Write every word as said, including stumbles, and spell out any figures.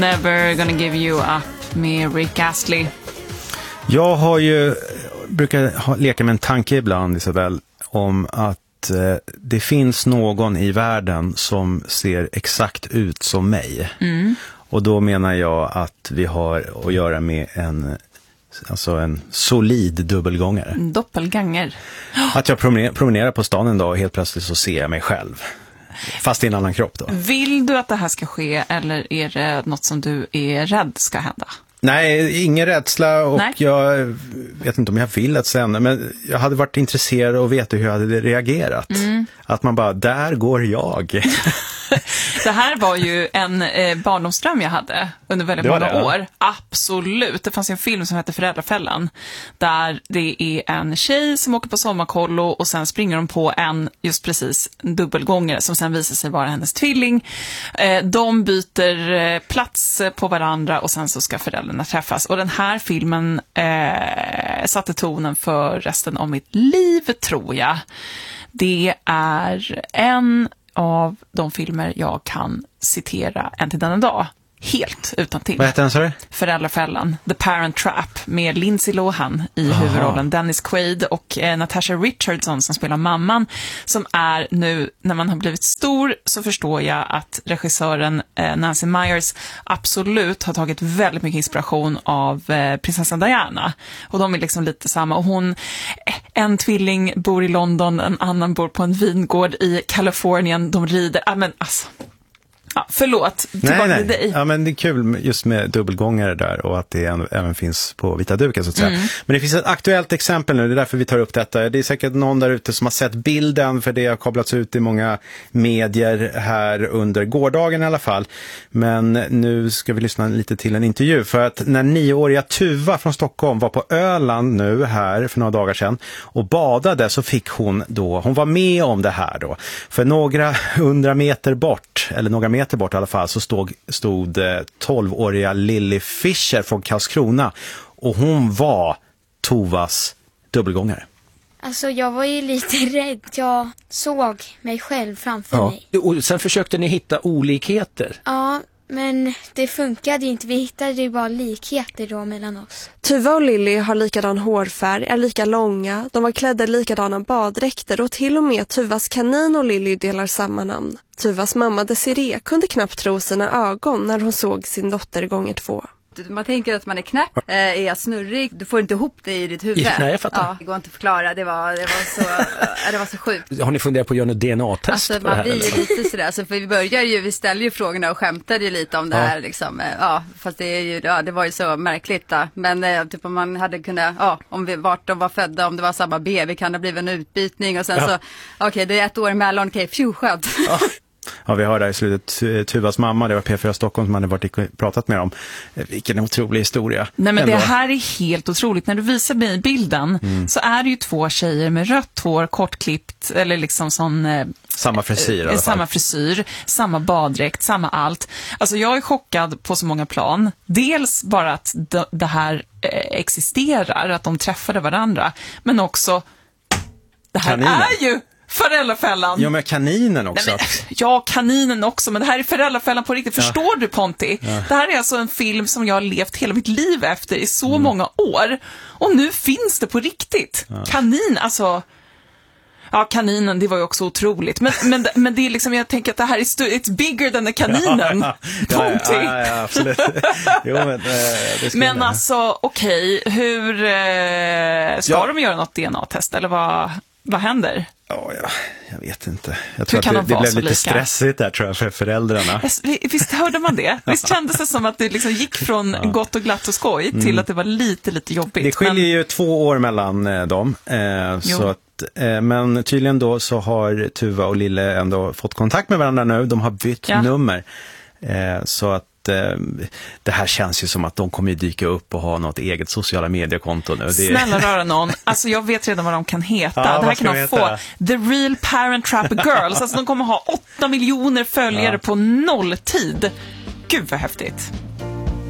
Never gonna give you up med Rick Astley. Jag har ju, brukar ha, leka med en tanke ibland, Isabel, om att eh, det finns någon i världen som ser exakt ut som mig. Mm. Och då menar jag att vi har att göra med en, alltså en solid dubbelgångare. Doppelganger. Att jag promenerar, promenerar på stan en dag och helt plötsligt så ser jag mig själv. Fast i en annan kropp då. Vill du att det här ska ske eller är det något som du är rädd ska hända? Nej, ingen rädsla och Nej. Jag vet inte om jag vill att sen, men jag hade varit intresserad och vet hur jag hade reagerat. Mm. Att man bara, där går jag. Det här var ju en eh, barndomsdröm jag hade under väldigt många det, år. Ja. Absolut. Det fanns en film som heter Föräldrafällan där det är en tjej som åker på sommarkollo och sen springer de på en, just precis, en dubbelgångare som sen visar sig vara hennes tvilling. Eh, de byter eh, plats på varandra och sen så ska föräldrarna träffas. Och den här filmen eh, satte tonen för resten av mitt liv, tror jag. Det är en av de filmer jag kan citera än till denna dag. Helt utan till. Vad heter den, sorry? Föräldrafällan. The Parent Trap med Lindsay Lohan i Aha. huvudrollen. Dennis Quaid och eh, Natasha Richardson som spelar mamman. Som är nu, när man har blivit stor så förstår jag att regissören eh, Nancy Meyers absolut har tagit väldigt mycket inspiration av eh, prinsessan Diana. Och de är liksom lite samma. Och hon, en tvilling bor i London, en annan bor på en vingård i Kalifornien. De rider, ja ah, men alltså... Ja, förlåt, tillbaka nej, till nej. dig. Ja, men det är kul just med dubbelgångare där och att det även finns på vita duken så att säga. Mm. Men det finns ett aktuellt exempel nu, det är därför vi tar upp detta. Det är säkert någon där ute som har sett bilden, för det har kablats ut i många medier här under gårdagen i alla fall. Men nu ska vi lyssna lite till en intervju, för att när nioåriga Tuva från Stockholm var på Öland nu här för några dagar sedan och badade, så fick hon då, hon var med om det här då. För några hundra meter bort, eller några meter bort i alla fall, så stod, stod tolvåriga Lily Fischer från Karlskrona och hon var Tovas dubbelgångare. Alltså jag var ju lite rädd. Jag såg mig själv framför ja. mig. Och sen försökte ni hitta olikheter. Ja, men det funkade inte. Vi hittade ju bara likheter då mellan oss. Tuva och Lily har likadan hårfärg, är lika långa, de var klädda likadana baddräkter och till och med Tuvas kanin och Lily delar samma namn. Tuvas mamma Desiree kunde knappt tro sina ögon när hon såg sin dotter gånger två. Man tänker att man är knäpp, äh, är jag snurrig, du får inte ihop det i ditt huvud. Nej, jag fattar. Ja, det går inte att förklara, det var, det var, så, äh, det var så sjukt. Har ni funderat på att göra något D N A-test? Alltså man blir ju lite sådär, alltså, för vi börjar ju, vi ställer ju frågorna och skämtade ju lite om det ja. här liksom. Ja, fast det, är ju, ja, det var ju så märkligt då. Men äh, typ om man hade kunnat, ja, om vi, vart de var födda, om det var samma B, vi kan ha blivit en utbytning och sen ja. så, okej okay, det är ett år emellan, okej, okay, pju, skönt. Ja. Ja, vi har där i slutet Tuvas mamma, det var P fyra Stockholm som hade varit och pratat med dem. Vilken otrolig historia. Nej, men ändå. Det här är helt otroligt. När du visar mig bilden mm. så är det ju två tjejer med rött hår, kortklippt eller liksom sån... Eh, samma frisyr. Eh, samma frisyr, samma baddräkt, samma allt. Alltså jag är chockad på så många plan. Dels bara att d- det här eh, existerar, att de träffade varandra. Men också, det här Kaninen. är ju... Föräldrafällan. Ja, men kaninen också. Nej, men, ja, kaninen också. Men det här är Föräldrafällan på riktigt. Förstår ja. du, Ponti? Ja. Det här är alltså en film som jag har levt hela mitt liv efter i så mm. många år. Och nu finns det på riktigt. Ja. Kanin, alltså... Ja, kaninen, det var ju också otroligt. Men, men, men det är liksom, jag tänker att det här är stu- it's bigger than the kaninen. Ja, ja, Ponti. Ja, ja, ja, absolut. Jo, men äh, det men jag. alltså, okej. Okay, hur... Eh, ska ja. de göra något D N A-test? Eller vad, vad händer? Ja, ja, jag vet inte. Jag tror Hur att det, det blev lite lika? stressigt där, tror jag, för föräldrarna. Visst hörde man det? Visst kändes det som att det liksom gick från ja. gott och glatt och skoj till mm. att det var lite, lite jobbigt. Det skiljer men... ju två år mellan eh, dem. Eh, så att, eh, men tydligen då så har Tuva och Lille ändå fått kontakt med varandra nu. De har bytt ja. nummer. Eh, så att det här känns ju som att de kommer dyka upp och ha något eget sociala mediekonto nu. Det... Snälla röra någon. Alltså jag vet redan vad de kan heta. Ja, det här kan de få. The Real Parent Trap Girls. Alltså de kommer ha åtta miljoner följare ja. på nolltid. Gud vad häftigt.